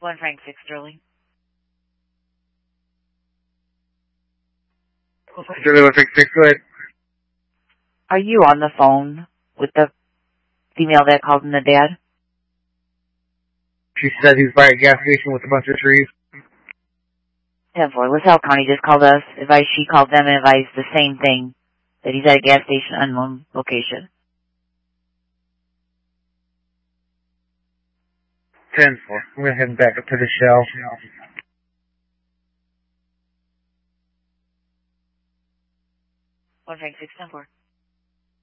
1 Frank 6 Sterling. Sterling 1 Frank 6, go ahead. Are you on the phone with the female that called him the dad? She said he was by a gas station with a bunch of trees. 10-4. LaSalle County just called us. She called them and advised the same thing, that he's at a gas station, unknown location. 10-4. I'm going to head back up to the shell. 1 Frank 6 10-4.